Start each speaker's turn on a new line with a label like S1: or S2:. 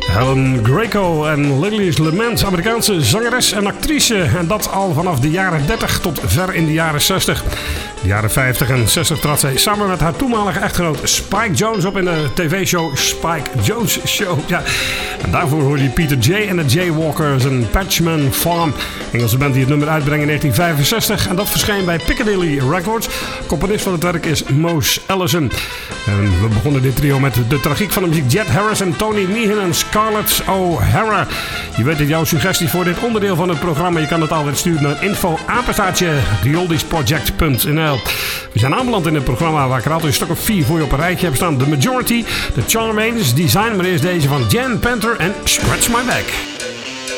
S1: Helen Greco en Lily's Lament, Amerikaanse zangeres en actrice. En dat al vanaf de jaren 30 tot ver in de jaren 60. De jaren 50 en 60 trad zij samen met haar toenmalige echtgenoot Spike Jones op in de tv-show Spike Jones Show. Ja. En daarvoor hoorde je Peter J. en de Jaywalkers en Patchman Farm. Engelse band die het nummer uitbrengen in 1965. En dat verscheen bij Piccadilly Records. Componist van het werk is Mose Allison. En we begonnen dit trio met de tragiek van de muziek. Jet Harris, Tony Meehan en Scarlett O'Hara. Je weet dat jouw suggesties voor dit onderdeel van het programma. Je kan het altijd sturen naar info@theoldiesproject.nl. We zijn aanbeland in het programma waar ik er altijd een stuk of 4 voor je op een rijtje heb staan. The Majority, The Charmaines, Design, maar eerst deze van Jan Panther en Scratch My Back.